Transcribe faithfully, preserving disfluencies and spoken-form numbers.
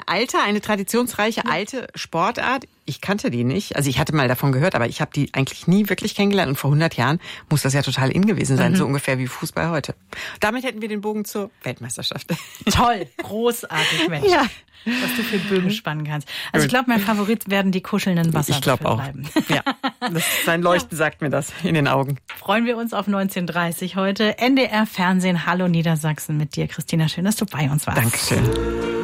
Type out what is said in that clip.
eine alte, eine traditionsreiche ja. alte Sportart. Ich kannte die nicht. Also ich hatte mal davon gehört, aber ich habe die eigentlich nie wirklich kennengelernt. Und vor hundert Jahren muss das ja total in gewesen sein, mhm. so ungefähr wie Fußball heute. Damit hätten wir den Bogen zur Weltmeisterschaft. Toll, großartig, Mensch. Ja. Was du für Bögen spannen kannst. Also ich glaube, mein Favorit werden die kuschelnden Wasserwürfel Ich glaube auch. bleiben. Ja, das, sein Leuchten ja. sagt mir das in den Augen. Freuen wir uns auf neunzehn Uhr dreißig heute. N D R Fernsehen, Hallo Niedersachsen mit dir, Christina. Schön, dass du bei uns warst. Dankeschön.